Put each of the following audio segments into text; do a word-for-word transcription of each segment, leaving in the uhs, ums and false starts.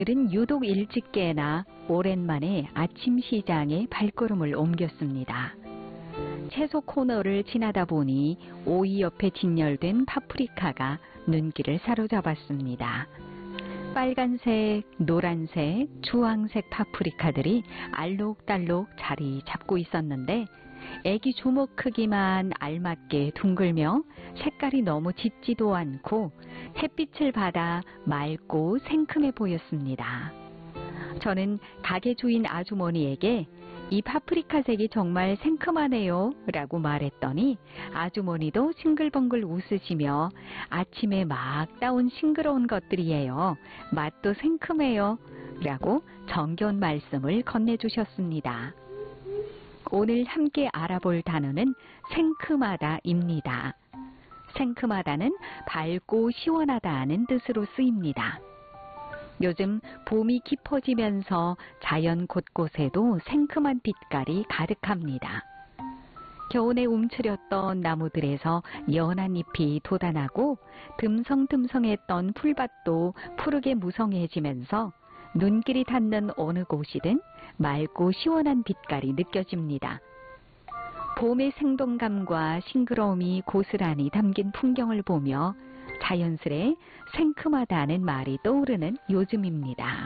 오늘은 유독 일찍 깨나 오랜만에 아침 시장에 발걸음을 옮겼습니다. 채소 코너를 지나다 보니 오이 옆에 진열된 파프리카가 눈길을 사로잡았습니다. 빨간색, 노란색, 주황색 파프리카들이 알록달록 자리 잡고 있었는데 애기 주먹 크기만 알맞게 둥글며 색깔이 너무 짙지도 않고 햇빛을 받아 맑고 생큼해 보였습니다. 저는 가게 주인 아주머니에게 이 파프리카색이 정말 생큼하네요 라고 말했더니 아주머니도 싱글벙글 웃으시며 아침에 막 따온 싱그러운 것들이에요. 맛도 생큼해요 라고 정겨운 말씀을 건네주셨습니다. 오늘 함께 알아볼 단어는 생큼하다입니다. 생큼하다는 밝고 시원하다는 뜻으로 쓰입니다. 요즘 봄이 깊어지면서 자연 곳곳에도 생큼한 빛깔이 가득합니다. 겨우내 움츠렸던 나무들에서 연한 잎이 돋아나고 듬성듬성했던 풀밭도 푸르게 무성해지면서 눈길이 닿는 어느 곳이든 맑고 시원한 빛깔이 느껴집니다. 봄의 생동감과 싱그러움이 고스란히 담긴 풍경을 보며 자연스레 생큼하다는 말이 떠오르는 요즘입니다.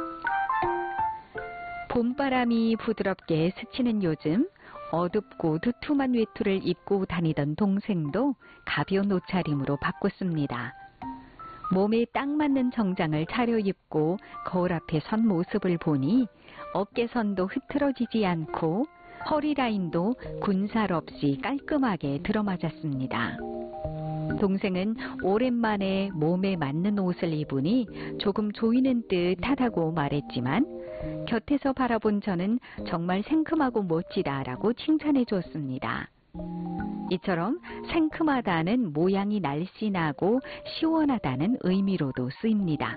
봄바람이 부드럽게 스치는 요즘 어둡고 두툼한 외투를 입고 다니던 동생도 가벼운 옷차림으로 바꿨습니다. 몸에 딱 맞는 정장을 차려입고 거울 앞에 선 모습을 보니 어깨선도 흐트러지지 않고 허리 라인도 군살 없이 깔끔하게 들어맞았습니다. 동생은 오랜만에 몸에 맞는 옷을 입으니 조금 조이는 듯하다고 말했지만 곁에서 바라본 저는 정말 생큼하고 멋지다라고 칭찬해 줬습니다. 이처럼 생큼하다는 모양이 날씬하고 시원하다는 의미로도 쓰입니다.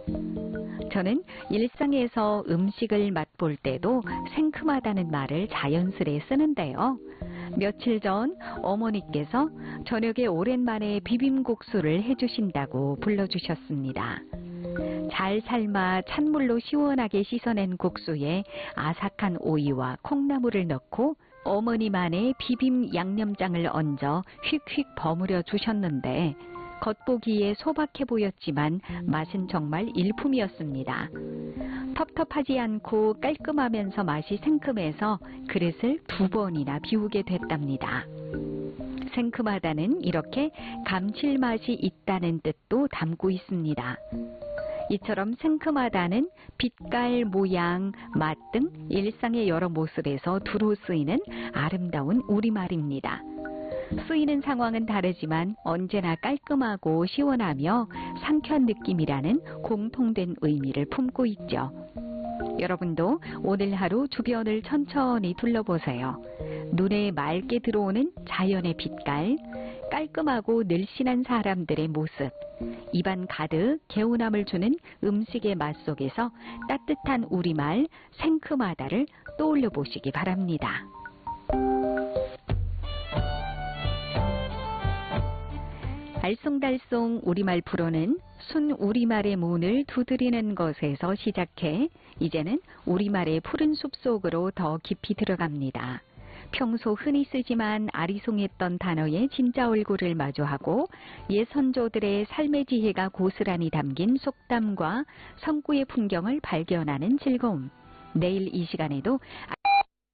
저는 일상에서 음식을 맛볼 때도 생큼하다는 말을 자연스레 쓰는데요. 며칠 전 어머니께서 저녁에 오랜만에 비빔국수를 해주신다고 불러주셨습니다. 잘 삶아 찬물로 시원하게 씻어낸 국수에 아삭한 오이와 콩나물을 넣고 어머니만의 비빔 양념장을 얹어 휙휙 버무려 주셨는데 겉보기에 소박해 보였지만 맛은 정말 일품이었습니다. 텁텁하지 않고 깔끔하면서 맛이 생큼해서 그릇을 두 번이나 비우게 됐답니다. 생큼하다는 이렇게 감칠맛이 있다는 뜻도 담고 있습니다. 이처럼 생큼하다는 빛깔, 모양, 맛 등 일상의 여러 모습에서 두루 쓰이는 아름다운 우리말입니다. 쓰이는 상황은 다르지만 언제나 깔끔하고 시원하며 상쾌한 느낌이라는 공통된 의미를 품고 있죠. 여러분도 오늘 하루 주변을 천천히 둘러보세요. 눈에 맑게 들어오는 자연의 빛깔, 깔끔하고 늘씬한 사람들의 모습, 입안 가득 개운함을 주는 음식의 맛 속에서 따뜻한 우리말 생큼하다를 떠올려 보시기 바랍니다. 알쏭달쏭 우리말 프로는 순 우리말의 문을 두드리는 것에서 시작해 이제는 우리말의 푸른 숲속으로 더 깊이 들어갑니다. 평소 흔히 쓰지만 아리송했던 단어의 진짜 얼굴을 마주하고 옛 선조들의 삶의 지혜가 고스란히 담긴 속담과 성구의 풍경을 발견하는 즐거움. 내일 이 시간에도